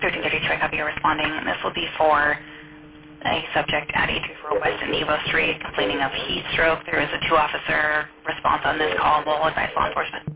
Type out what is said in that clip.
1333, I copy you're responding, and this will be for a subject at 834 West and Evo Street complaining of heat stroke. There is a 2-officer response on this call. We'll advise law enforcement.